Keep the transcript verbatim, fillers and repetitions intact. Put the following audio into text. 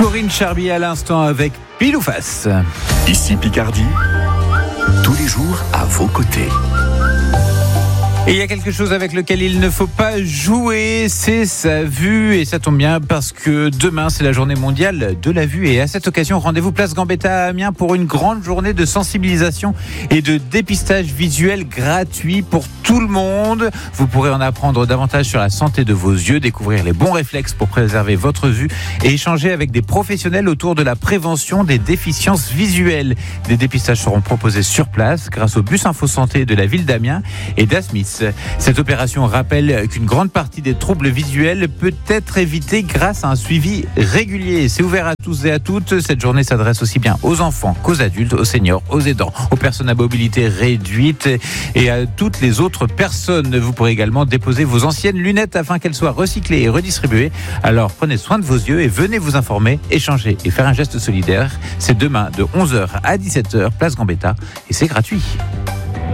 Corinne Charbier à l'instant avec Pile ou Face. Ici Picardie, tous les jours à vos côtés. Et il y a quelque chose avec lequel il ne faut pas jouer, c'est sa vue. Et ça tombe bien parce que demain, c'est la journée mondiale de la vue. Et à cette occasion, rendez-vous place Gambetta à Amiens pour une grande journée de sensibilisation et de dépistage visuel gratuit pour tout le monde. Vous pourrez en apprendre davantage sur la santé de vos yeux, découvrir les bons réflexes pour préserver votre vue et échanger avec des professionnels autour de la prévention des déficiences visuelles. Des dépistages seront proposés sur place grâce au bus Info Santé de la ville d'Amiens et d'Asmis. Cette opération rappelle qu'une grande partie des troubles visuels peut être évitée grâce à un suivi régulier. C'est ouvert à tous et à toutes. Cette journée s'adresse aussi bien aux enfants qu'aux adultes, aux seniors, aux aidants, aux personnes à mobilité réduite et à toutes les autres personnes. Vous pourrez également déposer vos anciennes lunettes afin qu'elles soient recyclées et redistribuées. Alors prenez soin de vos yeux et venez vous informer, échanger et faire un geste solidaire. C'est demain de onze heures à dix-sept heures, place Gambetta, et c'est gratuit.